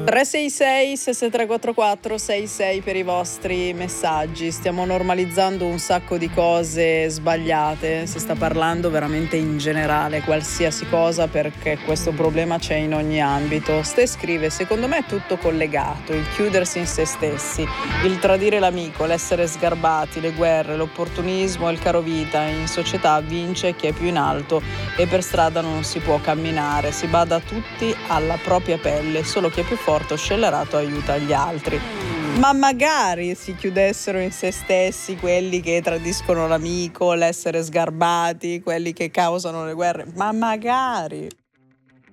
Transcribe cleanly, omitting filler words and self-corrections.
366 6344 66 per i vostri messaggi. Stiamo normalizzando un sacco di cose sbagliate, si sta parlando veramente in generale, qualsiasi cosa, perché questo problema c'è in ogni ambito. Ste scrive: secondo me è tutto collegato, il chiudersi in se stessi, il tradire l'amico, l'essere sgarbati, le guerre, l'opportunismo e il caro vita. In società vince chi è più in alto e per strada non si può camminare, si bada tutti alla propria pelle, solo chi è più forte o scellerato aiuta gli altri. Ma magari si chiudessero in se stessi quelli che tradiscono l'amico, l'essere sgarbati, quelli che causano le guerre, ma magari.